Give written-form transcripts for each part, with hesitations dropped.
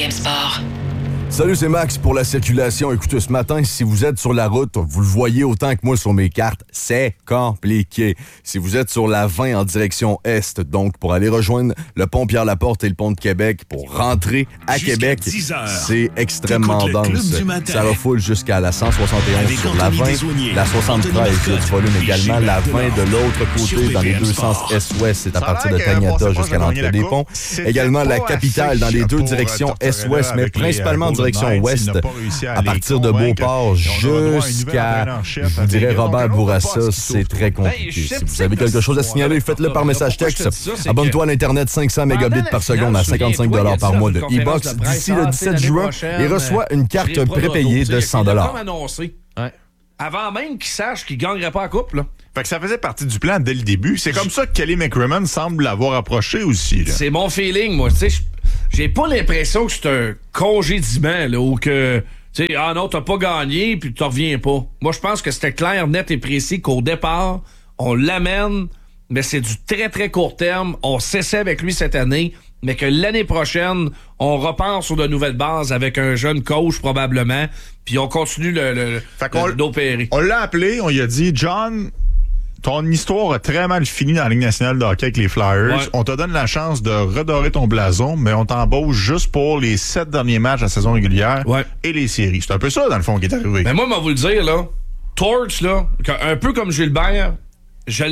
BPM Sport. Salut, c'est Max pour la circulation. Écoutez, ce matin, si vous êtes sur la route, vous le voyez autant que moi sur mes cartes, c'est compliqué. Si vous êtes sur la 20 en direction est, donc pour aller rejoindre le pont Pierre-Laporte et le pont de Québec, pour rentrer à Québec, c'est extrêmement dense. Ça refoule jusqu'à la 171 sur la 20, la 73 du volume également, la 20 de l'autre côté dans les deux sens est-ouest, c'est à partir de Tagnata jusqu'à l'entrée des ponts. Également la capitale dans les deux directions est-ouest, mais principalement en direction ouest, à partir de Beauport jusqu'à, je vous dirais, Robert Bourassa, c'est très compliqué. Si vous avez quelque chose à signaler, faites-le par message texte. Abonne-toi à l'Internet 500 mégabits par seconde à 55 $ par mois de e-box d'ici le 17 juin et reçois une carte prépayée de 100 $. Avant même qu'il sache qu'il ne gagnerait pas la coupe, là. Fait que ça faisait partie du plan dès le début. C'est comme ça que Kelly McCrimmon semble l'avoir approché aussi, là. C'est mon feeling, moi. Tu sais, j'ai pas l'impression que c'est un congédiement, là, ou que, tu sais, ah non, t'as pas gagné, puis tu reviens pas. Moi, je pense que c'était clair, net et précis qu'au départ, on l'amène, mais c'est du très, très court terme. On s'essaie avec lui cette année, mais que l'année prochaine, on repart sur de nouvelles bases avec un jeune coach, probablement, puis on continue d'opérer. On l'a appelé, on lui a dit, John, ton histoire a très mal fini dans la Ligue nationale de hockey avec les Flyers. Ouais. On te donne la chance de redorer ton blason, mais on t'embauche juste pour les 7 derniers matchs de la saison régulière et les séries. C'est un peu ça, dans le fond, qui est arrivé. Mais moi, je vais vous le dire, là, Torch, là, un peu comme Gilbert, je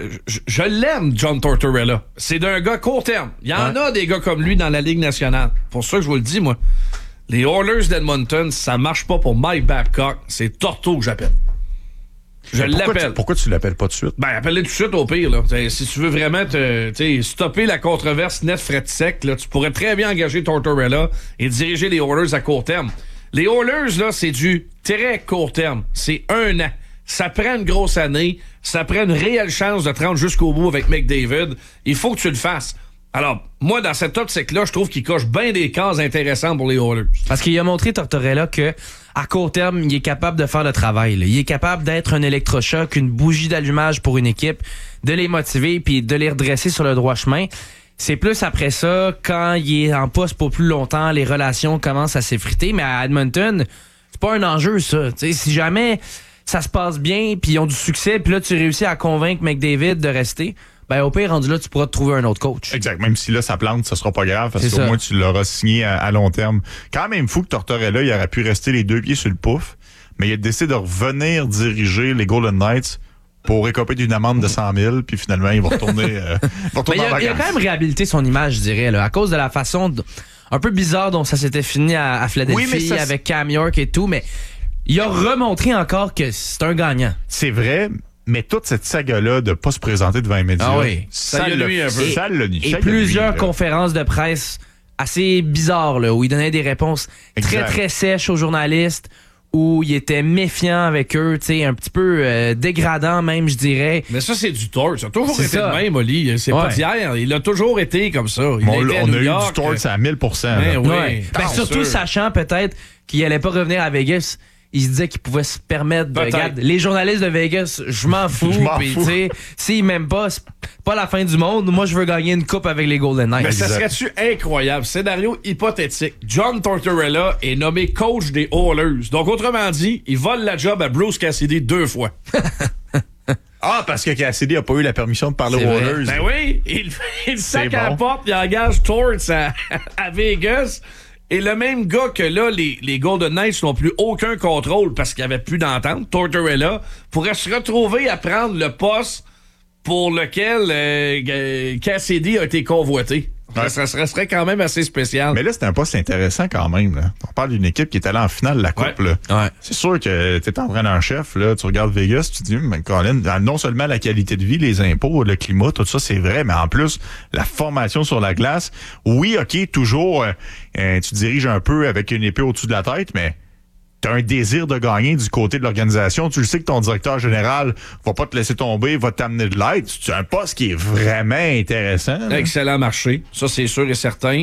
l'aime, John Tortorella. C'est d'un gars court terme. Il y en a des gars comme lui dans la Ligue nationale. Pour ça que je vous le dis, moi. Les Oilers d'Edmonton, ça marche pas pour Mike Babcock. C'est Torto que j'appelle. Je l'appelle. Pourquoi tu l'appelles pas tout de suite? Ben, appelle-le tout de suite au pire, là. Si tu veux vraiment stopper la controverse net fret sec, là, tu pourrais très bien engager Tortorella et diriger les Oilers à court terme. Les Oilers, là, c'est du très court terme. C'est 1 an. Ça prend une grosse année. Ça prend une réelle chance de te rendre jusqu'au bout avec McDavid. Il faut que tu le fasses. Alors, moi, dans cette optique-là, je trouve qu'il coche bien des cases intéressantes pour les Oilers. Parce qu'il a montré, Tortorella, que à court terme, il est capable de faire le travail. Là. Il est capable d'être un électrochoc, une bougie d'allumage pour une équipe, de les motiver puis de les redresser sur le droit chemin. C'est plus après ça, quand il est en poste pour plus longtemps, les relations commencent à s'effriter. Mais à Edmonton, c'est pas un enjeu, ça. T'sais, si jamais ça se passe bien puis ils ont du succès, puis là, tu réussis à convaincre McDavid de rester, ben au pire, rendu là, tu pourras te trouver un autre coach. Exact. Même si là, ça plante, ça sera pas grave parce qu'au moins, tu l'auras signé à long terme. Quand même fou que Tortorella, il aurait pu rester les 2 pieds sur le pouf, mais il a décidé de revenir diriger les Golden Knights pour récoper d'une amende de 100 000, puis finalement, il va retourner, en vacances. Il a quand même réhabilité son image, je dirais, là, à cause de la façon un peu bizarre dont ça s'était fini à Philadelphie, avec Cam York et tout, mais il a remontré encore que c'est un gagnant. C'est vrai, mais toute cette saga-là de pas se présenter devant les médias, ça l'a nuit un peu. Et plusieurs conférences de presse assez bizarres, là, où il donnait des réponses très, très sèches aux journalistes, où il était méfiant avec eux, tu sais, un petit peu dégradant même, je dirais. Mais ça, c'est du torch. Ça a toujours été le même, Oli. C'est pas d'hier. Il a toujours été comme ça. On a eu du torch à 1000%. Surtout sachant peut-être qu'il allait pas revenir à Vegas. Il se disait qu'il pouvait se permettre de... Regarde, les journalistes de Vegas, je m'en fous. Puis, tu sais, s'ils m'aiment pas, c'est pas la fin du monde. Moi, je veux gagner une coupe avec les Golden Knights. Mais ça serait-tu incroyable? Scénario hypothétique. John Tortorella est nommé coach des Oilers. Donc, autrement dit, il vole la job à Bruce Cassidy 2 fois. Parce que Cassidy a pas eu la permission de parler aux Oilers. Ben oui, il sac à la porte, il engage Torts à Vegas. Et le même gars que là, les Golden Knights n'ont plus aucun contrôle parce qu'il n'y avait plus d'entente, Tortorella, pourrait se retrouver à prendre le poste pour lequel Cassidy a été convoité. Ça serait quand même assez spécial. Mais là, c'est un poste intéressant quand même. Là. On parle d'une équipe qui est allée en finale de la Coupe. Là. C'est sûr que tu es entraîneur-chef, là, tu regardes Vegas, tu te dis, mais Colin, non seulement la qualité de vie, les impôts, le climat, tout ça, c'est vrai, mais en plus, la formation sur la glace. Oui, OK, toujours, tu diriges un peu avec une épée au-dessus de la tête, mais t'as un désir de gagner du côté de l'organisation. Tu le sais que ton directeur général va pas te laisser tomber, va t'amener de l'aide. C'est un poste qui est vraiment intéressant. Là. Excellent marché. Ça, c'est sûr et certain.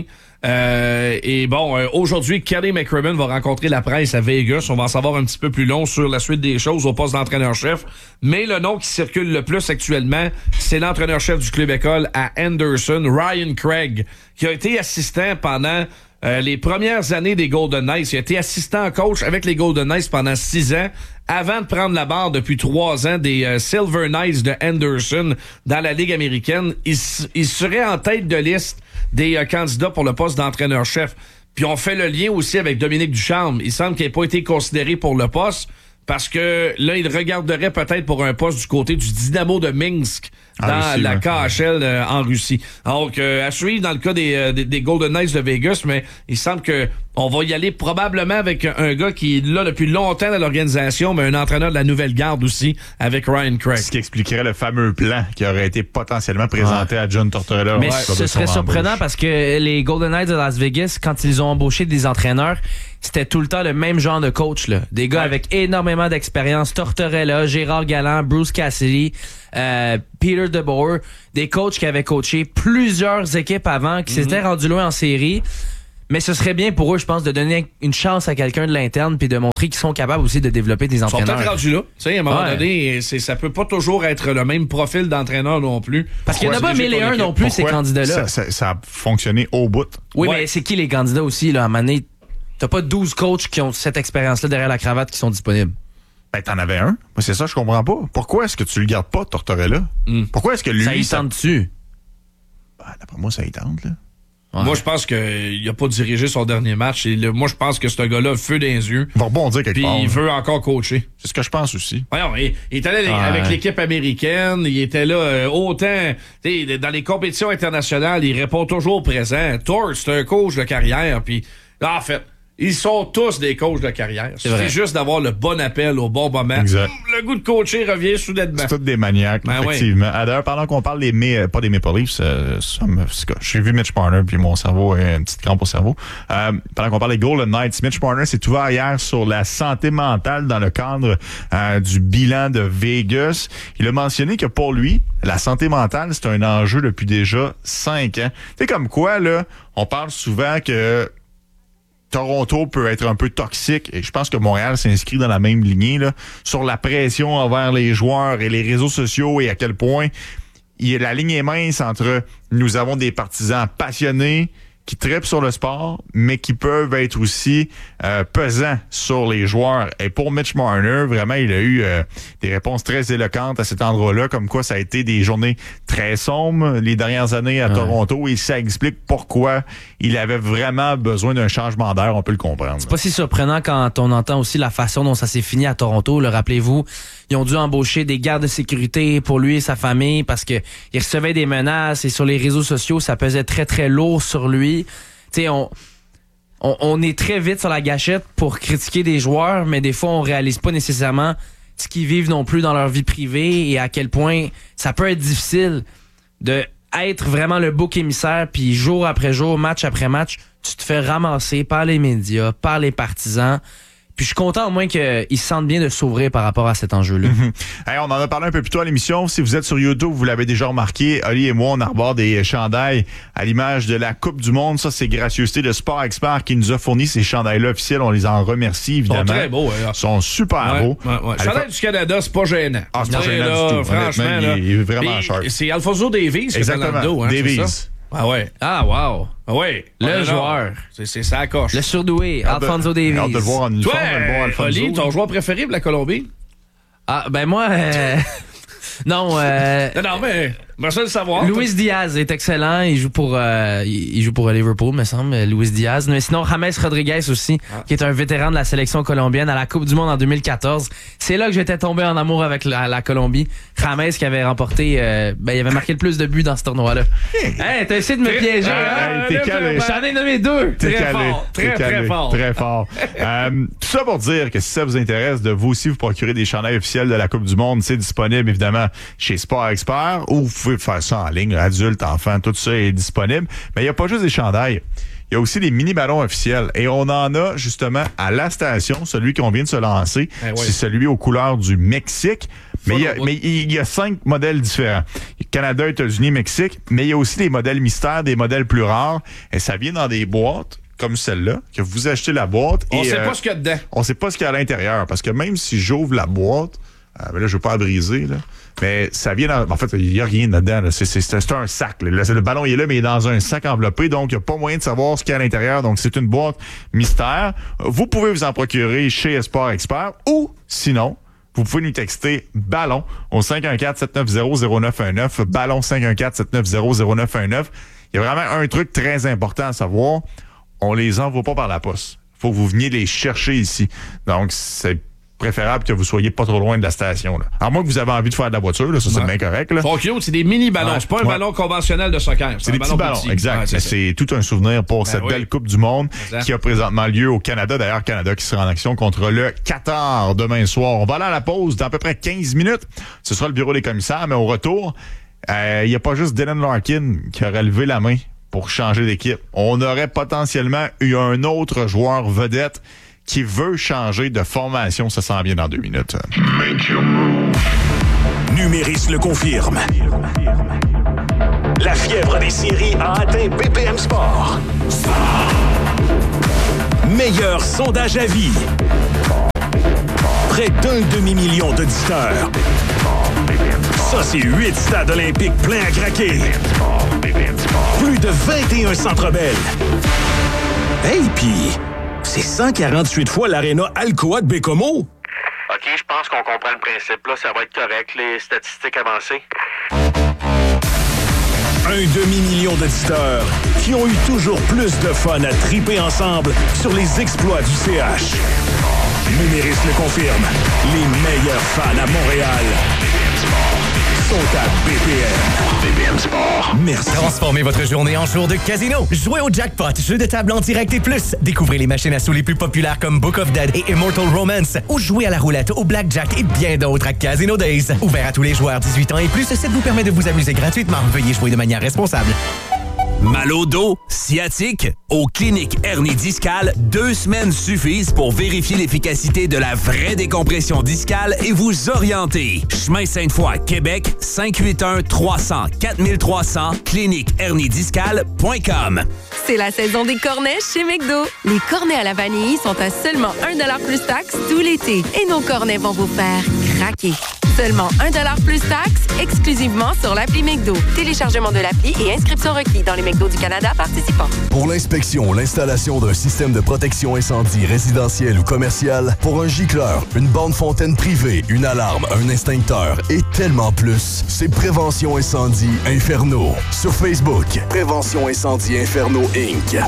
Aujourd'hui, Kelly McCrimmon va rencontrer la presse à Vegas. On va en savoir un petit peu plus long sur la suite des choses au poste d'entraîneur-chef. Mais le nom qui circule le plus actuellement, c'est l'entraîneur-chef du club école à Anderson, Ryan Craig, qui a été assistant pendant les premières années des Golden Knights. Il a été assistant coach avec les Golden Knights pendant 6 ans, avant de prendre la barre depuis 3 ans des Silver Knights de Henderson dans la Ligue américaine. Il serait en tête de liste des candidats pour le poste d'entraîneur-chef. Puis on fait le lien aussi avec Dominique Ducharme. Il semble qu'il n'ait pas été considéré pour le poste parce que là, il regarderait peut-être pour un poste du côté du Dynamo de Minsk dans la KHL en Russie. Donc, à suivre dans le cas des Golden Knights de Vegas, mais il semble que on va y aller probablement avec un gars qui est là depuis longtemps dans l'organisation, mais un entraîneur de la nouvelle garde aussi, avec Ryan Craig. Ce qui expliquerait le fameux plan qui aurait été potentiellement présenté à John Tortorella. Mais ce serait surprenant parce que les Golden Knights de Las Vegas, quand ils ont embauché des entraîneurs, c'était tout le temps le même genre de coach, là. Des gars avec énormément d'expérience. Tortorella, Gérard Galland, Bruce Cassidy, Peter DeBoer, des coachs qui avaient coaché plusieurs équipes avant, qui s'étaient rendus loin en série. Mais ce serait bien pour eux, je pense, de donner une chance à quelqu'un de l'interne puis de montrer qu'ils sont capables aussi de développer des entraîneurs. Ils sont peut-être rendus là. Tu sais, à un moment donné, ça peut pas toujours être le même profil d'entraîneur non plus. Parce qu'il n'y en a pas 1001 non plus, ces candidats-là. Ça a fonctionné au bout. Oui, mais c'est qui les candidats aussi, là, à un moment donné? T'as pas 12 coachs qui ont cette expérience-là derrière la cravate qui sont disponibles. Ben, t'en avais un. Moi, c'est ça, je comprends pas. Pourquoi est-ce que tu le gardes pas, Tortorella? Pourquoi est-ce que lui... Ça y tente dessus. Ben, d'après moi, ça y tente, là. Ouais. Moi, je pense qu'il a pas dirigé son dernier match. Moi, je pense que ce gars-là a le feu dans les yeux. Il va rebondir quelque part. Puis il veut encore coacher. C'est ce que je pense aussi. Voyons, il était là avec l'équipe américaine. Il était là autant... Dans les compétitions internationales, il répond toujours présent. Torts, c'est un coach de carrière. Puis, en fait... Ils sont tous des coachs de carrière. C'est juste d'avoir le bon appel au bon moment. Exact. Le goût de coacher revient soudainement. C'est tous des maniaques, effectivement. Ouais. D'ailleurs, pendant qu'on parle pas des Maple Leafs, j'ai vu Mitch Marner, puis mon cerveau est une petite crampe au cerveau. Pendant qu'on parle des Golden Knights, Mitch Marner s'est ouvert hier sur la santé mentale dans le cadre du bilan de Vegas. Il a mentionné que pour lui, la santé mentale, c'est un enjeu depuis déjà 5 ans. C'est comme quoi, là, on parle souvent que Toronto peut être un peu toxique et je pense que Montréal s'inscrit dans la même lignée là, sur la pression envers les joueurs et les réseaux sociaux et à quel point la ligne est mince entre nous avons des partisans passionnés qui trippent sur le sport, mais qui peuvent être aussi pesants sur les joueurs. Et pour Mitch Marner, vraiment, il a eu des réponses très éloquentes à cet endroit-là, comme quoi ça a été des journées très sombres les dernières années à Toronto, et ça explique pourquoi il avait vraiment besoin d'un changement d'air, on peut le comprendre. C'est pas si surprenant quand on entend aussi la façon dont ça s'est fini à Toronto. Le rappelez-vous, ils ont dû embaucher des gardes de sécurité pour lui et sa famille parce que il recevait des menaces et sur les réseaux sociaux, ça pesait très, très lourd sur lui. Tu sais, on est très vite sur la gâchette pour critiquer des joueurs, mais des fois, on réalise pas nécessairement ce qu'ils vivent non plus dans leur vie privée et à quel point ça peut être difficile de être vraiment le bouc émissaire, puis jour après jour, match après match, tu te fais ramasser par les médias, par les partisans. Puis je suis content au moins qu'ils se sentent bien de s'ouvrir par rapport à cet enjeu-là. Hey, on en a parlé un peu plus tôt à l'émission. Si vous êtes sur YouTube, vous l'avez déjà remarqué, Oli et moi, on arbore des chandails à l'image de la Coupe du Monde. Ça, c'est gracieuseté de Sport Expert qui nous a fourni ces chandails-là officiels. On les en remercie, évidemment. Ils sont très beaux. Ils sont super beaux. Chandail du Canada, c'est pas gênant. Ah, c'est pas gênant du tout. Franchement, il est vraiment sharp. C'est Alfonso Davies qui est dans le dos. Davies. Ah ouais. Ah, wow. Ah ouais. Le joueur. C'est ça coche. Le surdoué, Alfonso Davies. Hâte de le voir en uniforme, le bon Alfonso. Oli, ton joueur préféré de la Colombie? Ah, ben moi... Non, mais merci de le savoir. Luis Diaz est excellent. Il joue pour Liverpool, me semble, Luis Diaz. Mais sinon, James Rodriguez aussi, qui est un vétéran de la sélection colombienne à la Coupe du Monde en 2014. C'est là que j'étais tombé en amour avec la Colombie. James qui avait remporté, il avait marqué le plus de buts dans ce tournoi-là. Hey, t'as essayé de me piéger, hein? T'es calé. J'en ai nommé 2. Très fort. Très fort. Très fort. Tout ça pour dire que si ça vous intéresse de vous aussi vous procurer des chandails officiels de la Coupe du Monde, c'est disponible évidemment chez Sport Expert, ou vous pouvez faire ça en ligne, adultes, enfants, tout ça est disponible. Mais il n'y a pas juste des chandails. Il y a aussi des mini-ballons officiels. Et on en a justement à la station, celui qu'on vient de se lancer. C'est celui aux couleurs du Mexique. Mais il y a 5 modèles différents. Canada, États-Unis, Mexique. Mais il y a aussi des modèles mystères, des modèles plus rares. Et ça vient dans des boîtes comme celle-là, que vous achetez la boîte. On sait pas ce qu'il y a dedans. On sait pas ce qu'il y a à l'intérieur. Parce que même si j'ouvre la boîte, là, je veux pas la briser, là. Mais ça vient en fait, il n'y a rien dedans. Là. C'est un sac. Là. Le ballon il est là, mais il est dans un sac enveloppé, donc il n'y a pas moyen de savoir ce qu'il y a à l'intérieur. Donc, c'est une boîte mystère. Vous pouvez vous en procurer chez Sport Expert ou, sinon, vous pouvez nous texter ballon au 514-790-0919, ballon 514-790-0919. Il y a vraiment un truc très important à savoir. On les envoie pas par la poste. Faut que vous veniez les chercher ici. Donc, c'est préférable que vous soyez pas trop loin de la station. Là. À moins que vous avez envie de faire de la voiture, là, ça c'est bien correct. Là. C'est des mini-ballons. C'est pas un ballon conventionnel de soccer. C'est des petits ballons, exact. Mais c'est tout un souvenir pour cette belle Coupe du Monde qui a présentement lieu au Canada. D'ailleurs, Canada qui sera en action contre le Qatar demain soir. On va aller à la pause dans à peu près 15 minutes. Ce sera le bureau des commissaires, mais au retour, il n'y a pas juste Dylan Larkin qui aurait levé la main pour changer d'équipe. On aurait potentiellement eu un autre joueur vedette qui veut changer de formation. Ça s'en vient dans 2 minutes. Numéris le confirme. La fièvre des séries a atteint BPM Sport. Meilleur sondage à vie. Près d'1 demi-million d'auditeurs. Ça, c'est 8 stades olympiques pleins à craquer. Plus de 21 Centre Bell. Hey, pis c'est 148 fois l'aréna Alcoa de Bécomo. OK, je pense qu'on comprend le principe. Là, ça va être correct, les statistiques avancées. 1 demi-million d'auditeurs qui ont eu toujours plus de fun à triper ensemble sur les exploits du CH. Numéris le confirme. Les meilleurs fans à Montréal sont à BPM. BPM Sport. Merci. Transformez votre journée en jour de casino. Jouez au jackpot, jeu de table en direct et plus. Découvrez les machines à sous les plus populaires comme Book of Dead et Immortal Romance. Ou jouez à la roulette, au blackjack et bien d'autres à Casino Days. Ouvert à tous les joueurs 18 ans et plus, cette vous permet de vous amuser gratuitement. Veuillez jouer de manière responsable. Mal au dos, sciatique? Au Clinique Hernie Discale, 2 semaines suffisent pour vérifier l'efficacité de la vraie décompression discale et vous orienter. Chemin Sainte-Foy, Québec, 581-300-4300, cliniqueherniediscale.com. C'est la saison des cornets chez McDo. Les cornets à la vanille sont à seulement 1$ plus taxe tout l'été. Et nos cornets vont vous faire craquer. Seulement 1$ plus taxe, exclusivement sur l'appli McDo. Téléchargement de l'appli et inscription requis dans les McDo du Canada participants. Pour l'inspection, l'installation d'un système de protection incendie résidentiel ou commercial, pour un gicleur, une borne fontaine privée, une alarme, un extincteur et tellement plus, c'est Prévention Incendie Inferno. Sur Facebook, Prévention Incendie Inferno Inc.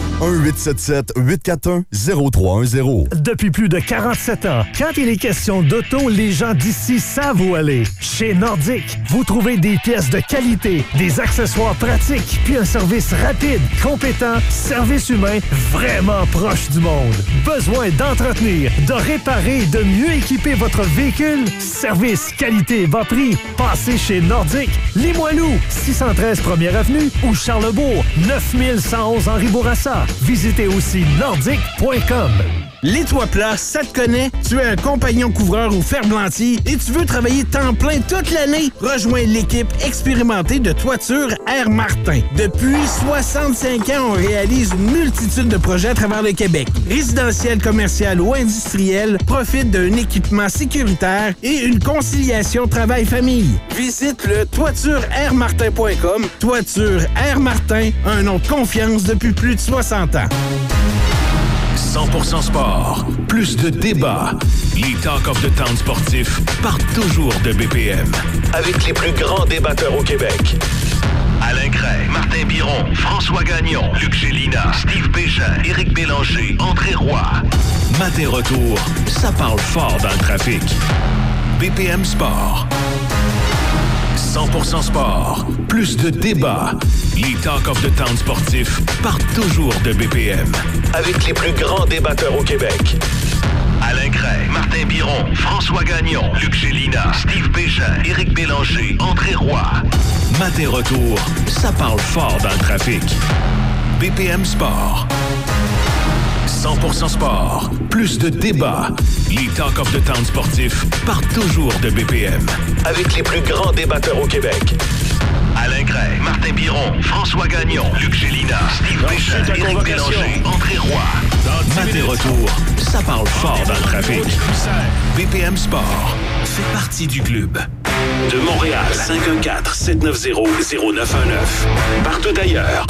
1-877-841-0310. Depuis plus de 47 ans, quand il est question d'auto, les gens d'ici savent où aller. Chez Nordic, vous trouvez des pièces de qualité, des accessoires pratiques, puis un service rapide, compétent, service humain vraiment proche du monde. Besoin d'entretenir, de réparer et de mieux équiper votre véhicule? Service, qualité, bas prix. Passez chez Nordic, Limoilou, 613 1er Avenue ou Charlebourg, 9111 Henri Bourassa. Visitez aussi nordic.com. Les toits plats, ça te connaît? Tu es un compagnon couvreur ou ferblantier et tu veux travailler temps plein toute l'année? Rejoins l'équipe expérimentée de Toiture Air Martin. Depuis 65 ans, on réalise une multitude de projets à travers le Québec. Résidentiel, commercial ou industriel, profite d'un équipement sécuritaire et une conciliation travail-famille. Visite le toitureairmartin.com. Toiture Air Martin, un nom de confiance depuis plus de 60 ans. 100% sport, plus de débats. Les Talk of the Town sportifs partent toujours de BPM. Avec les plus grands débatteurs au Québec. Alain Cray, Martin Biron, François Gagnon, Luc Gélina, Steve Bégin, Éric Bélanger, André Roy. Matin retour, ça parle fort dans le trafic. BPM Sport. 100% sport, plus de débats. Les Talk of the Town sportifs partent toujours de BPM. Avec les plus grands débatteurs au Québec. Alain Cray, Martin Biron, François Gagnon, Luc Gélina, Steve Bégin, Éric Bélanger, André Roy. Matin retour, ça parle fort dans le trafic. BPM Sport. 100% sport, plus de débats. Les Talk of the Town sportifs partent toujours de BPM. Avec les plus grands débatteurs au Québec. Alain Cray, Martin Biron, François Gagnon, Luc Gélina, Steve Bégin, Éric Bélanger, André Roy. Matin retour, ça parle fort dans le trafic. BPM Sport fait partie du club. De Montréal, 514-790-0919. Partout ailleurs,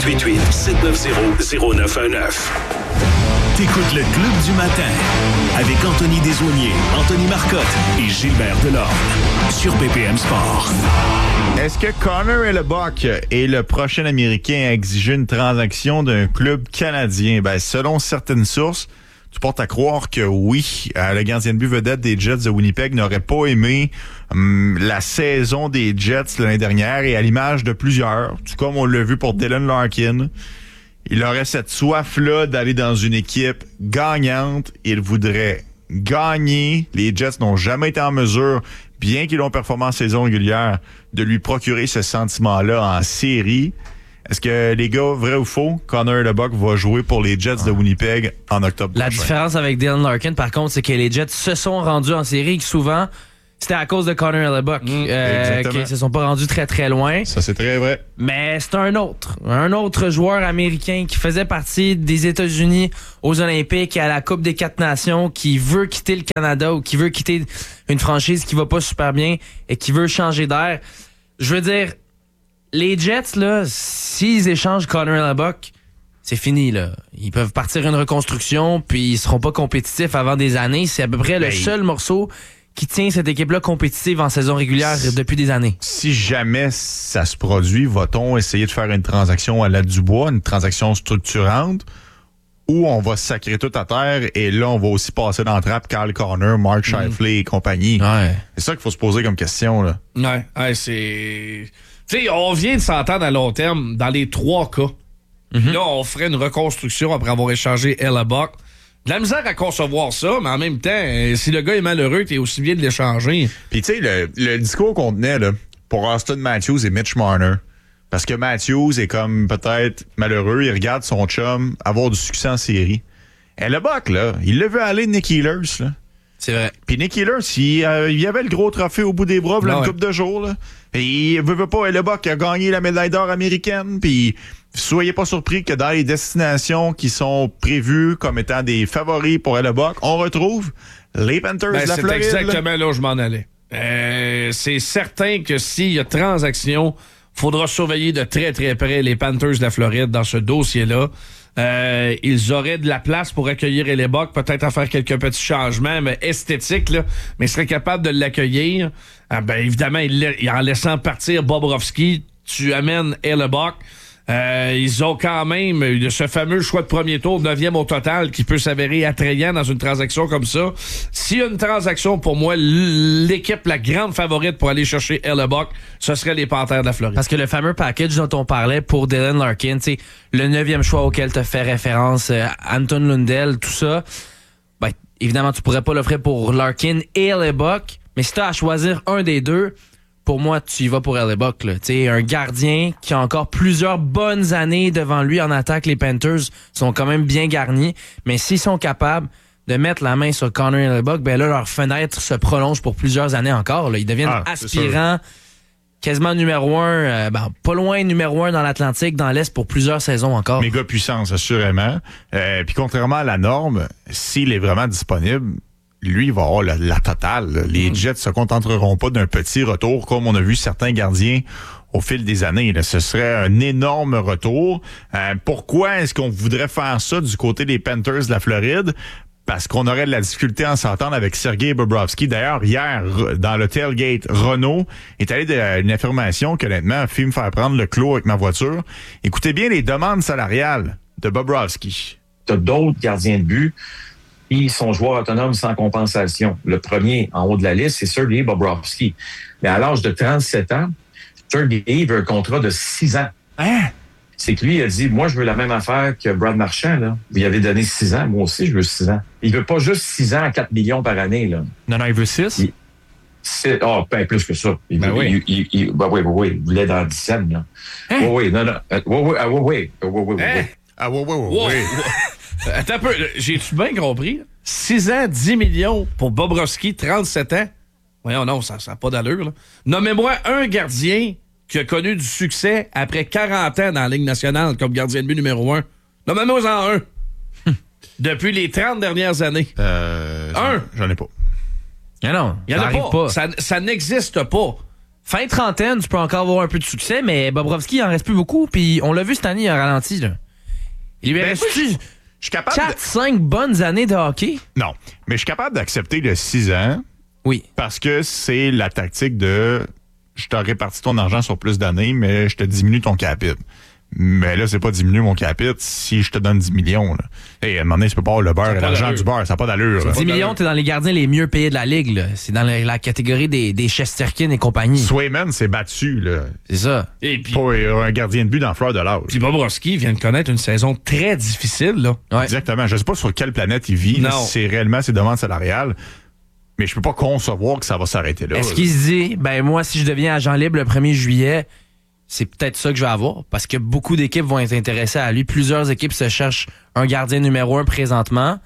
1-888-790-0919. T'écoutes le Club du matin avec Anthony Desaulniers, Anthony Marcotte et Gilbert Delorme sur BPM Sport. Est-ce que Connor Hellebuyck est le prochain Américain à exiger une transaction d'un club canadien? Ben, selon certaines sources, tu portes à croire que oui. Le gardien de but vedette des Jets de Winnipeg n'aurait pas aimé la saison des Jets l'année dernière, et à l'image de plusieurs, tout comme on l'a vu pour Dylan Larkin, il aurait cette soif-là d'aller dans une équipe gagnante. Il voudrait gagner. Les Jets n'ont jamais été en mesure, bien qu'ils l'ont performé en saison régulière, de lui procurer ce sentiment-là en série. Est-ce que, les gars, vrai ou faux, Connor Hellebuyck va jouer pour les Jets de Winnipeg en octobre prochain? La différence avec Dylan Larkin, par contre, c'est que les Jets se sont rendus en série, souvent, c'était à cause de Connor Hellebuyck qu'ils se sont pas rendus très très loin. Ça, c'est très vrai. Mais c'est un autre joueur américain qui faisait partie des États-Unis aux Olympiques et à la Coupe des 4 Nations, qui veut quitter le Canada ou qui veut quitter une franchise qui va pas super bien et qui veut changer d'air. Je veux dire, les Jets, là, s'ils échangent Connor Hellebuyck, c'est fini, là. Ils peuvent partir une reconstruction, puis ils seront pas compétitifs avant des années. C'est à peu près le seul morceau qui tient cette équipe-là compétitive en saison régulière depuis des années. Si jamais ça se produit, va-t-on essayer de faire une transaction à la Dubois, une transaction structurante, ou on va sacrer tout à terre et là, on va aussi passer dans la trappe Kyle Connor, Mark Scheifele et compagnie? Ouais. C'est ça qu'il faut se poser comme question, là. Ouais, c'est... Tu sais, on vient de s'entendre à long terme dans les 3 cas. Là, on ferait une reconstruction après avoir échangé Hellebuyck. De la misère à concevoir ça, mais en même temps, si le gars est malheureux, t'es aussi bien de l'échanger. Puis tu sais, le discours qu'on tenait là, pour Austin Matthews et Mitch Marner, parce que Matthews est comme peut-être malheureux, il regarde son chum avoir du succès en série. Hellebuyck, là, il l'a vu aller Nick Ehlers, là. C'est vrai. Puis Nick Ehlers, il y avait le gros trophée au bout des bras, une couple de jours, là. Et il veut pas, Hellebuyck a gagné la médaille d'or américaine, puis soyez pas surpris que dans les destinations qui sont prévues comme étant des favoris pour Hellebuyck, on retrouve les Panthers de la Floride. C'est exactement là où je m'en allais. C'est certain que s'il y a transaction, faudra surveiller de très très près les Panthers de la Floride dans ce dossier-là. Ils auraient de la place pour accueillir Hellebuyck, peut-être à faire quelques petits changements mais esthétiques, là, mais ils seraient capables de l'accueillir. Ben évidemment, en laissant partir Bobrovsky, tu amènes Hellebuyck. Ils ont quand même ce fameux choix de premier tour, 9e au total, qui peut s'avérer attrayant dans une transaction comme ça. S'il y a une transaction, pour moi, l'équipe la grande favorite pour aller chercher Hellebuyck, ce serait les Panthers de la Floride. Parce que le fameux package dont on parlait pour Dylan Larkin, le 9e choix auquel tu fait référence, Anton Lundell, tout ça, ben, évidemment, tu pourrais pas l'offrir pour Larkin et Hellebuyck, mais si tu as à choisir un des deux, pour moi, tu y vas pour Hellebuyck, là. Tu sais, un gardien qui a encore plusieurs bonnes années devant lui en attaque. Les Panthers sont quand même bien garnis. Mais s'ils sont capables de mettre la main sur Connor Hellebuyck, ben là, leur fenêtre se prolonge pour plusieurs années encore, là. Ils deviennent aspirants, quasiment numéro 1, pas loin numéro 1 dans l'Atlantique, dans l'Est pour plusieurs saisons encore. Méga puissance, assurément. Puis contrairement à la norme, s'il est vraiment disponible, lui, il va avoir la totale, là. Les Jets se contenteront pas d'un petit retour comme on a vu certains gardiens au fil des années, là. Ce serait un énorme retour. Pourquoi est-ce qu'on voudrait faire ça du côté des Panthers de la Floride? Parce qu'on aurait de la difficulté à s'entendre avec Sergei Bobrovsky. D'ailleurs, hier, dans le tailgate, Renault est allé d'une affirmation que, honnêtement, a fait me faire prendre le clos avec ma voiture. Écoutez bien les demandes salariales de Bobrovsky. T'as d'autres gardiens de but qui sont joueurs autonomes sans compensation. Le premier en haut de la liste, c'est Sergei Bobrovsky. Mais à l'âge de 37 ans, Sergei veut un contrat de 6 ans. Hein? C'est que lui, il a dit, moi, je veux la même affaire que Brad Marchand, là. Vous lui avez donné 6 ans. Moi aussi, je veux 6 ans. Il veut pas juste 6 ans à 4 millions par année, là. Non, il veut 6? Plus que ça. Il voulait dans 10 ans, là. Hein? Oui. Attends un peu, j'ai-tu bien compris? 6 ans, 10 millions pour Bobrovsky, 37 ans? Voyons, non, ça n'a pas d'allure, là. Nommez-moi un gardien qui a connu du succès après 40 ans dans la Ligue nationale comme gardien de but numéro 1. Nommez-moi-en un. Depuis les 30 dernières années. J'en ai pas. Non, il n'y en a pas. Ça n'existe pas. Fin trentaine, tu peux encore avoir un peu de succès, mais Bobrovski, il en reste plus beaucoup. Puis on l'a vu cette année, il a ralenti. Là. Il lui reste-tu 4-5 bonnes années de hockey? Non, mais je suis capable d'accepter le 6 ans. Oui. Parce que c'est la tactique de je te répartis ton argent sur plus d'années, mais je te diminue ton capite. Mais là, c'est pas diminuer mon capite si je te donne 10 millions. Là. Hey, à un moment donné, tu peux pas avoir le beurre et l'argent du beurre. Ça n'a pas d'allure. 10 millions, t'es dans les gardiens les mieux payés de la Ligue. Là. C'est dans la catégorie des Chesterkin et compagnie. Swayman s'est battu. Là. C'est ça. Et puis, pour un gardien de but dans fleur de l'âge. Puis Bobrovski vient de connaître une saison très difficile. Là. Ouais. Exactement. Je sais pas sur quelle planète il vit. Là, si c'est réellement ses demandes salariales. Mais je peux pas concevoir que ça va s'arrêter là. Est-ce qu'il se dit, moi, si je deviens agent libre le 1er juillet, c'est peut-être ça que je vais avoir? Parce que beaucoup d'équipes vont être intéressées à lui. Plusieurs équipes se cherchent un gardien numéro 1 présentement.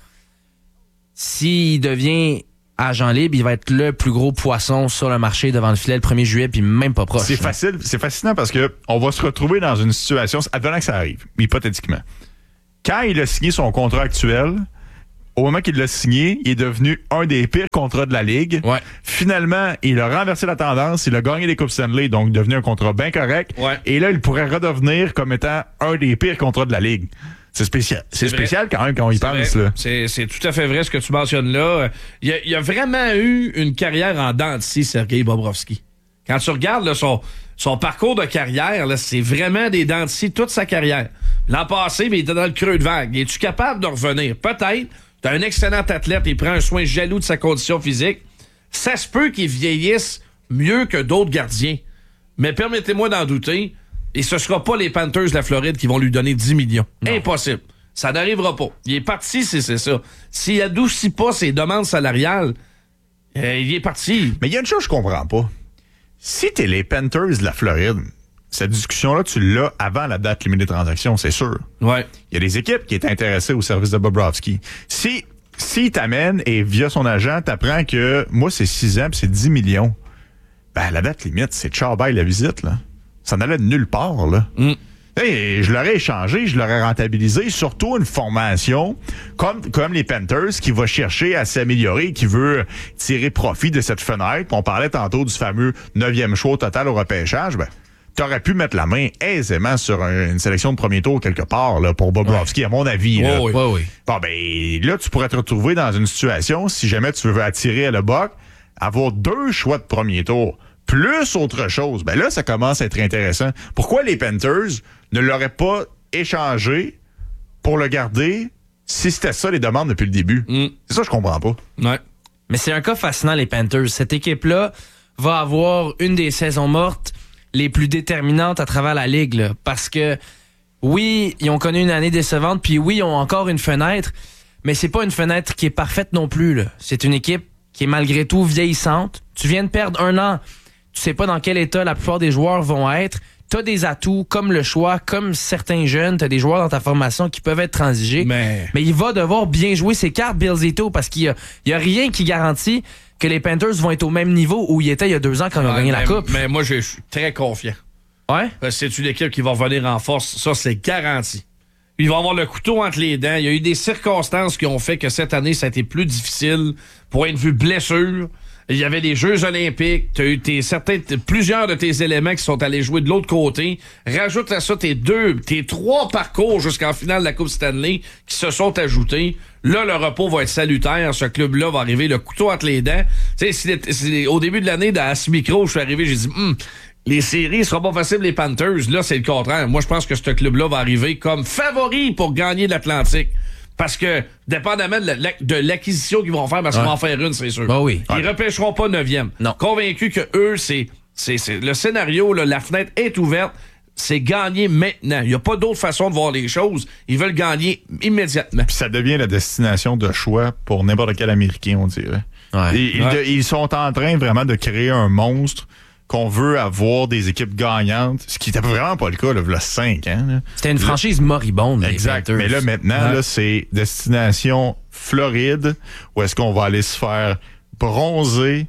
S'il devient agent libre, il va être le plus gros poisson sur le marché devant le filet le 1er juillet, puis même pas proche. C'est fascinant parce que on va se retrouver dans une situation, advenant que ça arrive, hypothétiquement. Quand il a signé son contrat actuel, au moment qu'il l'a signé, il est devenu un des pires contrats de la Ligue. Ouais. Finalement, il a renversé la tendance, il a gagné des Coupes Stanley, donc devenu un contrat bien correct. Ouais. Et là, il pourrait redevenir comme étant un des pires contrats de la Ligue. C'est spécial. C'est spécial quand même quand on y pense. Là. C'est tout à fait vrai ce que tu mentionnes là. Il a vraiment eu une carrière en dents de scie, Sergei Bobrovski. Quand tu regardes là, son parcours de carrière, là, c'est vraiment des dents de scie toute sa carrière. L'an passé, il était dans le creux de vague. Es-tu capable de revenir? Peut-être. T'as un excellent athlète, il prend un soin jaloux de sa condition physique. Ça se peut qu'il vieillisse mieux que d'autres gardiens. Mais permettez-moi d'en douter, et ce sera pas les Panthers de la Floride qui vont lui donner 10 millions. Non. Impossible. Ça n'arrivera pas. Il est parti, c'est ça. S'il adoucit pas ses demandes salariales, il est parti. Mais il y a une chose que je comprends pas. Si t'es les Panthers de la Floride, cette discussion-là, tu l'as avant la date limite des transactions, c'est sûr. Ouais. Il y a des équipes qui étaient intéressées au service de Bobrovski. Si t'amène et via son agent, t'apprends que moi, c'est 6 ans puis c'est 10 millions, la date limite, c'est ciao bye la visite, là. Ça n'allait de nulle part, là. Hey, je l'aurais échangé, je l'aurais rentabilisé, surtout une formation comme les Panthers qui va chercher à s'améliorer, qui veut tirer profit de cette fenêtre. On parlait tantôt du fameux 9e choix au total au repêchage. T'aurais pu mettre la main aisément sur une sélection de premier tour quelque part là, pour Bobrovski, à mon avis. Là. Oui. Bon, là, tu pourrais te retrouver dans une situation, si jamais tu veux attirer à le boc, avoir 2 choix de premier tour, plus autre chose. Là, ça commence à être intéressant. Pourquoi les Panthers ne l'auraient pas échangé pour le garder si c'était ça les demandes depuis le début? C'est ça, je comprends pas. Ouais. Mais c'est un cas fascinant, les Panthers. Cette équipe-là va avoir une des saisons mortes les plus déterminantes à travers la Ligue, là, parce que oui, ils ont connu une année décevante, puis oui, ils ont encore une fenêtre, mais c'est pas une fenêtre qui est parfaite non plus. Là. C'est une équipe qui est malgré tout vieillissante. Tu viens de perdre 1 an, tu sais pas dans quel état la plupart des joueurs vont être. T'as des atouts comme le choix, comme certains jeunes, t'as des joueurs dans ta formation qui peuvent être transigés, mais il va devoir bien jouer ses cartes, Bill Zito, parce qu'il y a rien qui garantit que les Panthers vont être au même niveau où ils étaient il y a 2 ans quand ils ont gagné la Coupe. Mais moi, je suis très confiant. Ouais? Parce que c'est une équipe qui va revenir en force. Ça, c'est garanti. Ils vont avoir le couteau entre les dents. Il y a eu des circonstances qui ont fait que cette année, ça a été plus difficile. Point de vue blessure, il y avait les Jeux olympiques. Tu as eu plusieurs de tes éléments qui sont allés jouer de l'autre côté. Rajoute à ça tes 3 parcours jusqu'en finale de la Coupe Stanley qui se sont ajoutés. Là, le repos va être salutaire. Ce club-là va arriver le couteau entre les dents. Tu sais, au début de l'année, à ce micro, je suis arrivé, j'ai dit, les séries seront pas faciles les Panthers. Là, c'est le contraire. Moi, je pense que ce club-là va arriver comme favori pour gagner l'Atlantique. Parce que, dépendamment de l'acquisition qu'ils vont faire, parce qu'ils vont en faire une, c'est sûr. Oui. Ils repêcheront pas 9e. Non. Convaincus que eux, c'est le scénario, là, la fenêtre est ouverte. C'est gagner maintenant. Il n'y a pas d'autre façon de voir les choses. Ils veulent gagner immédiatement. Puis ça devient la destination de choix pour n'importe quel Américain, on dirait. Ouais. Ils sont en train vraiment de créer un monstre qu'on veut avoir des équipes gagnantes, ce qui n'était vraiment pas le cas, là, il y a 5 ans. Là. C'était une franchise moribonde. Exact. Mais là, maintenant, là, c'est destination Floride, où est-ce qu'on va aller se faire bronzer,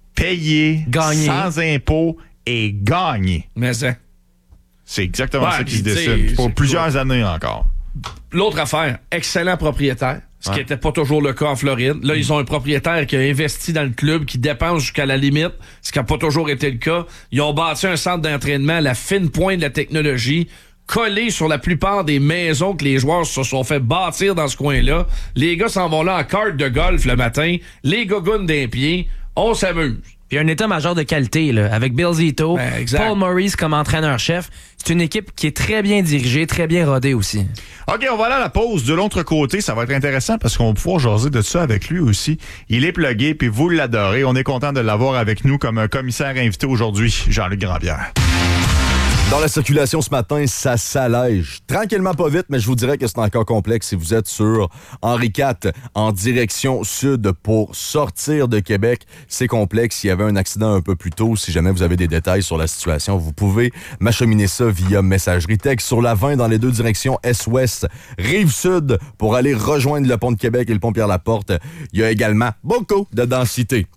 payer, gagner, sans impôts et gagner. Mais ça. C'est exactement ça qui se dessine. Pour plusieurs années encore. l'autre affaire, excellent propriétaire, ce qui n'était pas toujours le cas en Floride. Là, ils ont un propriétaire qui a investi dans le club, qui dépense jusqu'à la limite, ce qui n'a pas toujours été le cas. Ils ont bâti un centre d'entraînement à la fine pointe de la technologie, collé sur la plupart des maisons que les joueurs se sont fait bâtir dans ce coin-là. Les gars s'en vont là en carte de golf le matin, les gogoons d'un pied, on s'amuse. Puis un état-major de qualité, là, avec Bill Zito, Paul Maurice comme entraîneur-chef. C'est une équipe qui est très bien dirigée, très bien rodée aussi. OK, on va aller à la pause. De l'autre côté, ça va être intéressant parce qu'on va pouvoir jaser de ça avec lui aussi. Il est plugué, puis vous l'adorez. On est content de l'avoir avec nous comme un commissaire invité aujourd'hui, Jean-Luc Grandpierre. Dans la circulation ce matin, ça s'allège. Tranquillement, pas vite, mais je vous dirais que c'est encore complexe si vous êtes sur Henri IV en direction sud pour sortir de Québec. C'est complexe. Il y avait un accident un peu plus tôt. Si jamais vous avez des détails sur la situation, vous pouvez m'acheminer ça via messagerie texte sur la 20 dans les deux directions est-ouest, rive-sud pour aller rejoindre le pont de Québec et le pont Pierre-Laporte. Il y a également beaucoup de densité.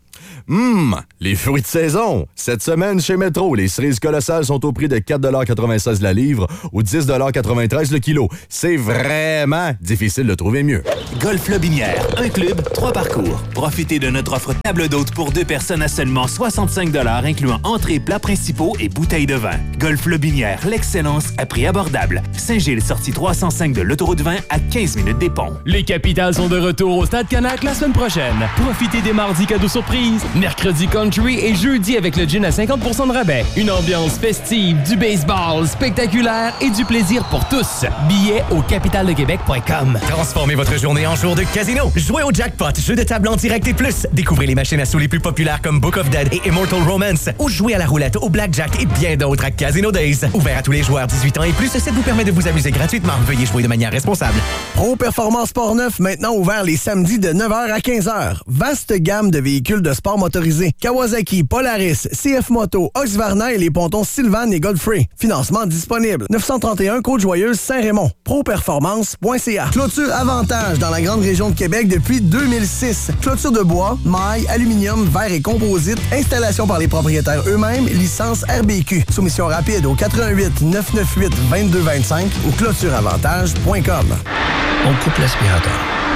Les fruits de saison. Cette semaine, chez Métro, les cerises colossales sont au prix de 4,96 $ la livre ou 10,93 $ le kilo. C'est vraiment difficile de trouver mieux. Golf Lobinière, un club, 3 parcours. Profitez de notre offre table d'hôte pour 2 personnes à seulement 65 $, incluant entrées, plats principaux et bouteilles de vin. Golf Lobinière, l'excellence à prix abordable. Saint-Gilles, sortie 305 de l'autoroute 20 à 15 minutes des ponts. Les Capitals sont de retour au Stade Canac la semaine prochaine. Profitez des mardis cadeaux surprises, mercredi country et jeudi avec le gin à 50% de rabais. Une ambiance festive, du baseball spectaculaire et du plaisir pour tous. Billets au capitaldequebec.com. Transformez votre journée en jour de casino. Jouez au jackpot, jeu de table en direct et plus. Découvrez les machines à sous les plus populaires comme Book of Dead et Immortal Romance. Ou jouez à la roulette, au blackjack et bien d'autres à Casino Days. Ouvert à tous les joueurs 18 ans et plus, ça vous permet de vous amuser gratuitement. Veuillez jouer de manière responsable. Pro Performance Port-Neuf, maintenant ouvert les samedis de 9h à 15h. Vaste gamme de véhicules de sport motorisés. Kawasaki, Polaris, CF Moto, Husqvarna et les pontons Sylvan et Godfrey. Financement disponible. 931 Côte-Joyeuse, Saint-Raymond. Properformance.ca. Clôture Avantage dans la grande région de Québec depuis 2006. Clôture de bois, maille, aluminium, verre et composite. Installation par les propriétaires eux-mêmes. Licence RBQ. Soumission rapide au 88 998 2225 ou clôtureavantage.com. On coupe l'aspirateur.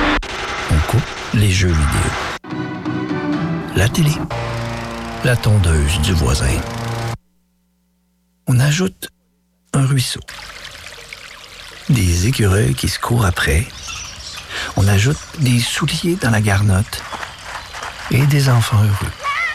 On coupe les jeux vidéo. La télé. La tondeuse du voisin. On ajoute un ruisseau. Des écureuils qui se courent après. On ajoute des souliers dans la garnotte. Et des enfants heureux.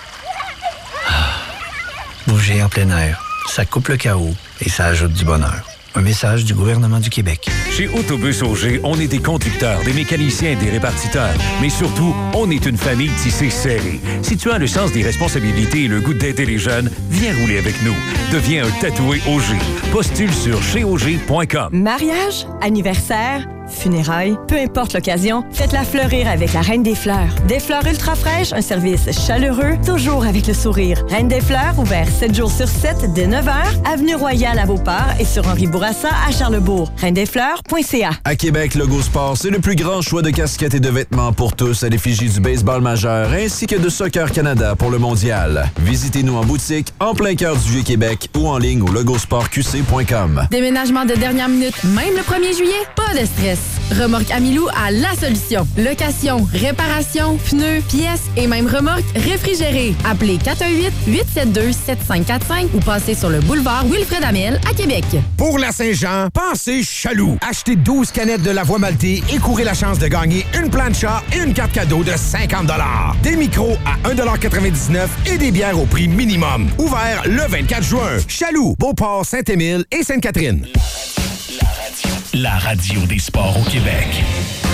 Bouger en plein air, ça coupe le chaos et ça ajoute du bonheur. Un message du gouvernement du Québec. Chez Autobus Auger, on est des conducteurs, des mécaniciens et des répartiteurs. Mais surtout, on est une famille tissée serrée. Si tu as le sens des responsabilités et le goût d'aider les jeunes, viens rouler avec nous. Deviens un tatoué Auger. Postule sur cheauger.com. Mariage, anniversaire, funérailles, peu importe l'occasion, faites-la fleurir avec la Reine des Fleurs. Des fleurs ultra fraîches, un service chaleureux, toujours avec le sourire. Reine des Fleurs, ouvert 7 jours sur 7 dès 9h, avenue Royale à Beauport et sur Henri Bourassa à Charlebourg. reindesfleurs.ca. À Québec, Logo Sport, c'est le plus grand choix de casquettes et de vêtements pour tous à l'effigie du baseball majeur ainsi que de Soccer Canada pour le mondial. Visitez-nous en boutique, en plein cœur du Vieux-Québec ou en ligne au logosportqc.com. Déménagement de dernière minute, même le 1er juillet, pas de stress. Remorque Amilou a la solution. Location, réparation, pneus, pièces et même remorque réfrigérée. Appelez 418-872-7545 ou passez sur le boulevard Wilfred Amel à Québec. Pour la Saint-Jean, pensez Chaloux. Achetez 12 canettes de la voie maltée et courez la chance de gagner une plancha et une carte cadeau de 50 $. Des micros à 1,99 $ et des bières au prix minimum. Ouvert le 24 juin. Chaloux, Beauport, Saint-Émile et Sainte-Catherine. La radio des sports au Québec.